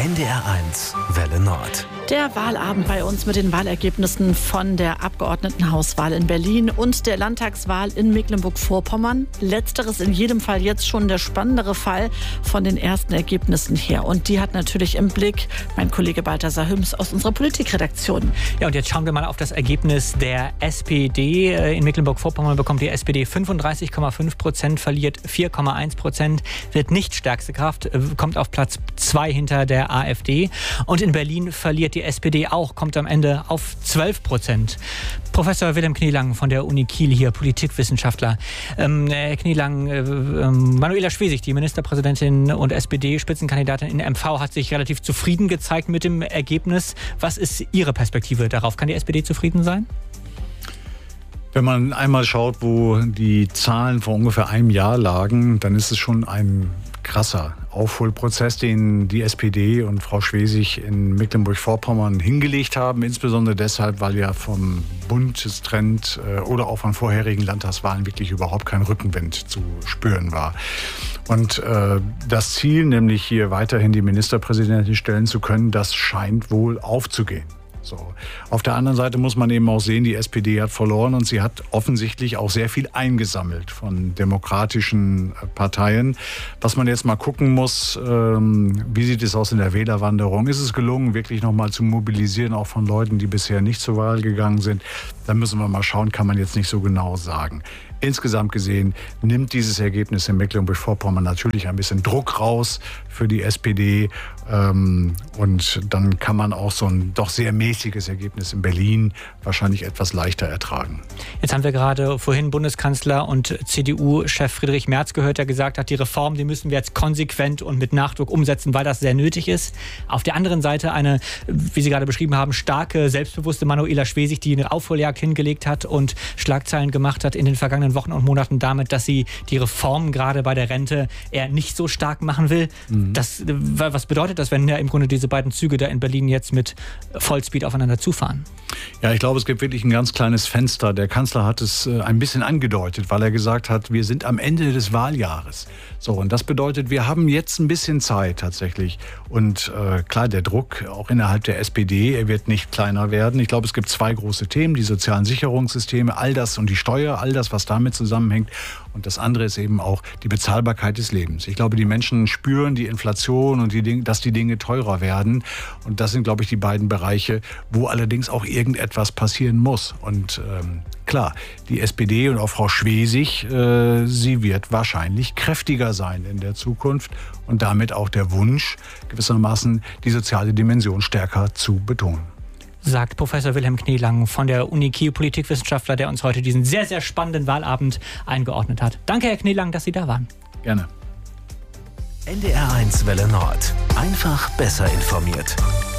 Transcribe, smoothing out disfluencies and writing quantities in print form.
NDR1 Welle Nord. Der Wahlabend bei uns mit den Wahlergebnissen von der Abgeordnetenhauswahl in Berlin und der Landtagswahl in Mecklenburg-Vorpommern. Letzteres in jedem Fall jetzt schon der spannendere Fall von den ersten Ergebnissen her. Und die hat natürlich im Blick mein Kollege Balthasar Hüms aus unserer Politikredaktion. Ja, und jetzt schauen wir mal auf das Ergebnis der SPD. In Mecklenburg-Vorpommern bekommt die SPD 35,5%, verliert 4,1%, wird nicht stärkste Kraft, kommt auf Platz 2 hinter der AfD. Und in Berlin verliert die SPD auch, kommt am Ende auf 12%. Professor Wilhelm Knielang von der Uni Kiel hier, Politikwissenschaftler. Herr Knielang, Manuela Schwesig, die Ministerpräsidentin und SPD-Spitzenkandidatin in MV, hat sich relativ zufrieden gezeigt mit dem Ergebnis. Was ist Ihre Perspektive darauf? Kann die SPD zufrieden sein? Wenn man einmal schaut, wo die Zahlen vor ungefähr einem Jahr lagen, dann ist es schon ein krasser Aufholprozess, den die SPD und Frau Schwesig in Mecklenburg-Vorpommern hingelegt haben. Insbesondere deshalb, weil ja vom Bundestrend oder auch von vorherigen Landtagswahlen wirklich überhaupt kein Rückenwind zu spüren war. Und das Ziel, nämlich hier weiterhin die Ministerpräsidentin stellen zu können, das scheint wohl aufzugehen. So. Auf der anderen Seite muss man eben auch sehen, die SPD hat verloren und sie hat offensichtlich auch sehr viel eingesammelt von demokratischen Parteien. Was man jetzt mal gucken muss, wie sieht es aus in der Wählerwanderung? Ist es gelungen, wirklich nochmal zu mobilisieren, auch von Leuten, die bisher nicht zur Wahl gegangen sind? Da müssen wir mal schauen, kann man jetzt nicht so genau sagen. Insgesamt gesehen nimmt dieses Ergebnis in Mecklenburg-Vorpommern natürlich ein bisschen Druck raus für die SPD. Und dann kann man auch so ein doch sehr mäßiges Ergebnis in Berlin wahrscheinlich etwas leichter ertragen. Jetzt haben wir gerade vorhin Bundeskanzler und CDU-Chef Friedrich Merz gehört, der gesagt hat, die Reform, die müssen wir jetzt konsequent und mit Nachdruck umsetzen, weil das sehr nötig ist. Auf der anderen Seite eine, wie Sie gerade beschrieben haben, starke, selbstbewusste Manuela Schwesig, die eine Aufholjagd hingelegt hat und Schlagzeilen gemacht hat in den vergangenen Wochen und Monaten damit, dass sie die Reformen gerade bei der Rente eher nicht so stark machen will. Was bedeutet das, wenn ja im Grunde diese beiden Züge da in Berlin jetzt mit Vollspeed aufeinander zufahren? Ja, ich glaube, es gibt wirklich ein ganz kleines Fenster. Der Kanzler hat es ein bisschen angedeutet, weil er gesagt hat, wir sind am Ende des Wahljahres. So, und das bedeutet, wir haben jetzt ein bisschen Zeit tatsächlich. Und klar, der Druck auch innerhalb der SPD, er wird nicht kleiner werden. Ich glaube, es gibt zwei große Themen, die sozialen Sicherungssysteme, all das und die Steuer, all das, was damit zusammenhängt. Und das andere ist eben auch die Bezahlbarkeit des Lebens. Ich glaube, die Menschen spüren die Inflation und dass die Dinge teurer werden. Und das sind, glaube ich, die beiden Bereiche, wo allerdings auch irgendetwas passieren muss. Und klar, die SPD und auch Frau Schwesig, sie wird wahrscheinlich kräftiger sein in der Zukunft. Und damit auch der Wunsch, gewissermaßen die soziale Dimension stärker zu betonen. Sagt Professor Wilhelm Knielang von der Uni Kiel, Politikwissenschaftler, der uns heute diesen sehr, sehr spannenden Wahlabend eingeordnet hat. Danke, Herr Knielang, dass Sie da waren. Gerne. NDR1 Welle Nord. Einfach besser informiert.